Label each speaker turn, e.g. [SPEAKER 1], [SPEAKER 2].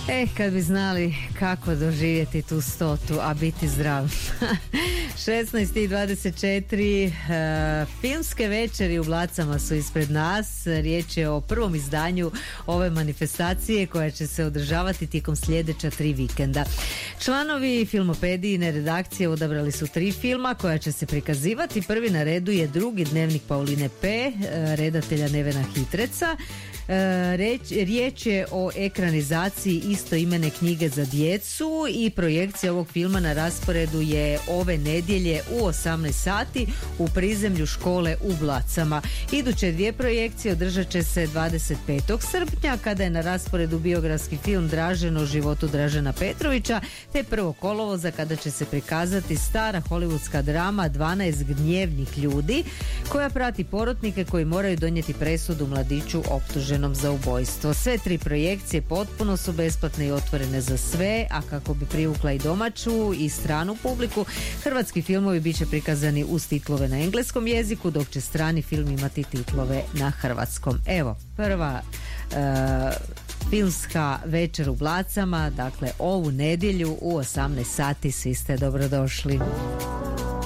[SPEAKER 1] Kad bi znali kako doživjeti tu 100, a biti zdrav. 16:24, filmske večeri u Blacama su ispred nas. Riječ je o prvom izdanju ove manifestacije koja će se održavati tijekom sljedeća 3 vikenda. Članovi Filmopedijine redakcije odabrali su 3 filma koja će se prikazivati. Prvi na redu je Drugi dnevnik Pauline P., redatelja Nevena Hitreca. Riječ je o ekranizaciji istoimene knjige za djecu i projekcija ovog filma na rasporedu je ove nedjelje u 18 sati u prizemlju škole u Blacama. Iduće 2 projekcije održat će se 25. srpnja kada je na rasporedu biografski film Dražen o životu Dražena Petrovića, te 1. kolovoza kada će se prikazati stara hollywoodska drama 12 gnjevnih ljudi koja prati porotnike koji moraju donijeti presudu mladiću optuženom za ubojstvo. Sve 3 projekcije potpuno su besplatne i otvorene za sve, a kako bi privukla i domaću i stranu publiku, hrvatski filmovi bit će prikazani uz titlove na engleskom jeziku, dok će strani film imati titlove na hrvatskom. Evo, prva filmska večer u Blacama, dakle ovu nedjelju u 18 sati, svi ste dobrodošli.